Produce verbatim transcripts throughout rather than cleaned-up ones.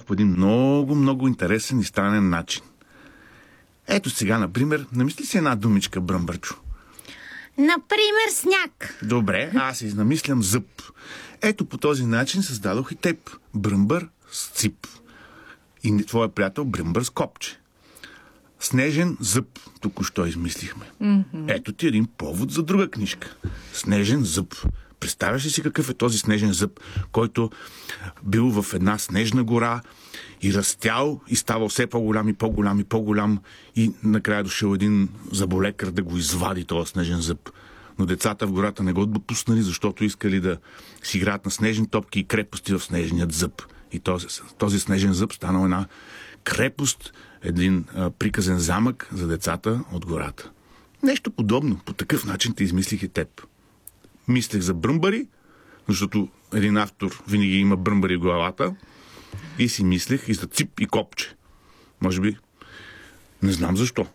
по един много, много интересен и странен начин. Ето сега, например, намисли си една думичка, Бръмбърчо. Например, сняг. Добре, аз изнамислям зъб. Ето по този начин създадох и теб. Бръмбър с цип. И твоя приятел Бръмбър с копче. Снежен зъб, току-що измислихме. Mm-hmm. Ето ти един повод за друга книжка. Снежен зъб. Представяш ли си какъв е този снежен зъб, който бил в една снежна гора и растял и ставал все по-голям и по-голям и по-голям и накрая дошъл един заболекар да го извади този снежен зъб. Но децата в гората не го допуснали, защото искали да си играят на снежни топки и крепости в снежният зъб. И този, този снежен зъб станал една крепост, един а, приказен замък за децата от гората. Нещо подобно. По такъв начин те измислих и теб. Мислех за бръмбари, защото един автор винаги има бръмбари в главата, и си мислех и за цип и копче. Може би, не знам защо.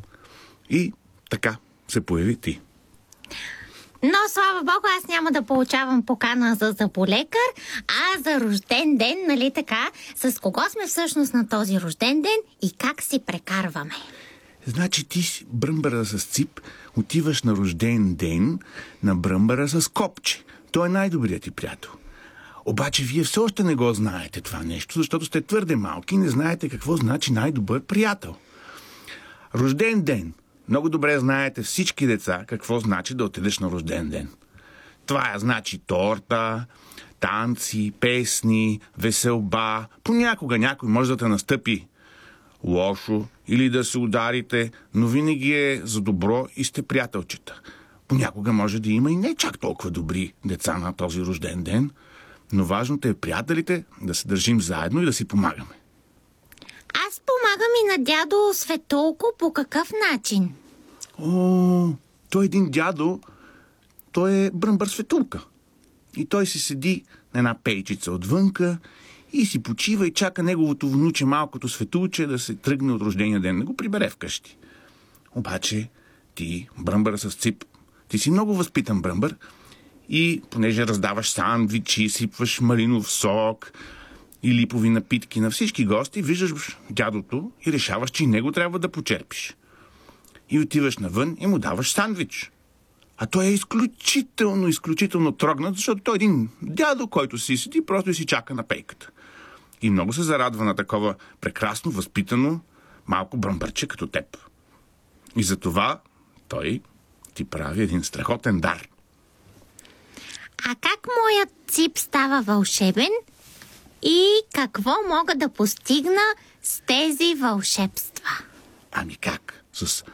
И така се появи ти. Но, слава богу, аз няма да получавам покана за заболекар, а за рожден ден, нали така? С кого сме всъщност на този рожден ден и как си прекарваме? Значи ти си бръмбара с цип, отиваш на рожден ден на бръмбара с копче. Той е най-добрият ти приятел. Обаче вие все още не го знаете това нещо, защото сте твърде малки и не знаете какво значи най-добър приятел. Рожден ден. Много добре знаете всички деца какво значи да отидеш на рожден ден. Това значи торта, танци, песни, веселба. Понякога някой може да те настъпи лошо или да се ударите, но винаги е за добро и сте приятелчета. Понякога може да има и не чак толкова добри деца на този рожден ден, но важното е приятелите да се държим заедно и да си помагаме. Аз помагам и на дядо Светулко по какъв начин? О, той е един дядо, той е Бръмбър Светулка. И той си седи на една пейчица отвънка и си почива и чака неговото внуче, малкото Светулче, да се тръгне от рождения ден, да го прибере вкъщи. Обаче ти, Бръмбър с цип, ти си много възпитан Бръмбър и понеже раздаваш сандвичи, сипваш малинов сок и липови напитки на всички гости, виждаш дядото и решаваш, че и него трябва да почерпиш. И отиваш навън и му даваш сандвич. А той е изключително, изключително трогнат, защото той е един дядо, който си седи, просто и си чака на пейката. И много се зарадва на такова прекрасно, възпитано малко бръмбърче като теб. И затова той ти прави един страхотен дар. А как моят цип става вълшебен? И какво мога да постигна с тези вълшебства? Ами как? С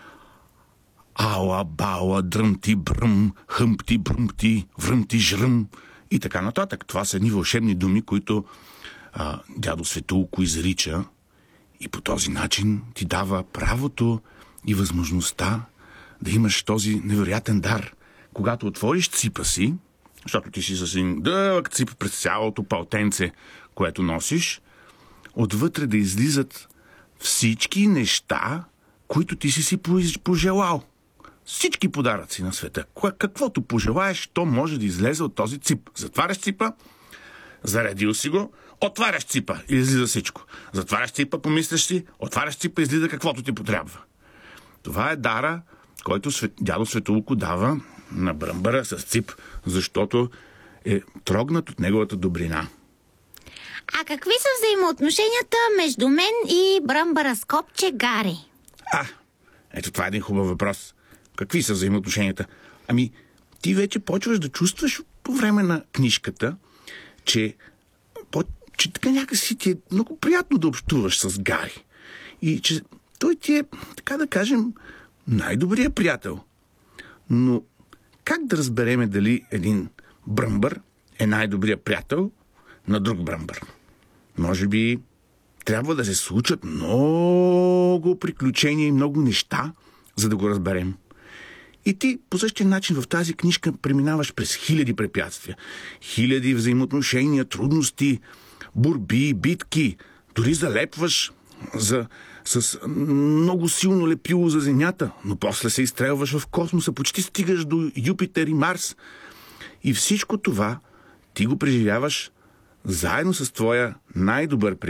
ала, бала, дръмти, бръм, хъмпти, бръмти, връмти, жръм и така нататък. Това са едни вълшебни думи, които а, дядо Светулко изрича и по този начин ти дава правото и възможността да имаш този невероятен дар. Когато отвориш ципа си, защото ти си с един дълъг цип през цялото палтенце, което носиш, отвътре да излизат всички неща, които ти си си пожелал. Всички подаръци на света. Каквото пожелаеш, то може да излезе от този цип. Затваряш ципа, заредил си го, отваряш ципа и излиза всичко. Затваряш ципа, помисляш си, отваряш ципа и излиза каквото ти потрябва. Това е дара, който свет... дядо Светулко дава на Бръмбъра с цип, защото е трогнат от неговата добрина. А какви са взаимоотношенията между мен и Бръмбъра с копче Гари? А, ето това е един хубав въпрос. Какви са взаимоотношенията? Ами, ти вече почваш да чувстваш по време на книжката, че, по, че така някакси ти е много приятно да общуваш с Гари. И че той ти е, така да кажем, най-добрият приятел. Но как да разбереме дали един Бръмбър е най-добрият приятел на друг Бръмбър? Може би трябва да се случат много приключения и много неща, за да го разберем. И ти по същия начин в тази книжка преминаваш през хиляди препятствия, хиляди взаимоотношения, трудности, борби, битки, дори залепваш за, с много силно лепило за Земята, но после се изстрелваш в космоса, почти стигаш до Юпитер и Марс. И всичко това ти го преживяваш заедно с твоя най-добър приятел.